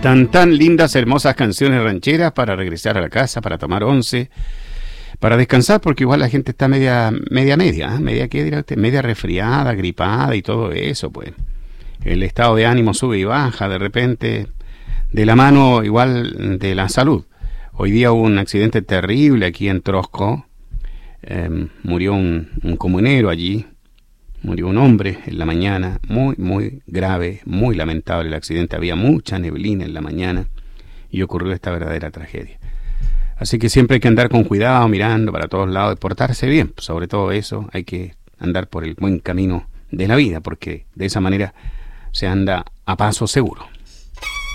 Tan lindas, hermosas canciones rancheras para regresar a la casa, para tomar once, para descansar, porque igual la gente está media, ¿qué dirá usted? Media resfriada, gripada y todo eso, pues. El estado de ánimo sube y baja de repente, de la mano igual de la salud. Hoy día hubo un accidente terrible aquí en Trosco, murió un comunero allí, murió un hombre en la mañana, muy grave, muy lamentable el accidente, había mucha neblina en la mañana y ocurrió esta verdadera tragedia. Así que siempre hay que andar con cuidado, mirando para todos lados y portarse bien. Sobre todo eso, hay que andar por el buen camino de la vida, porque de esa manera se anda a paso seguro.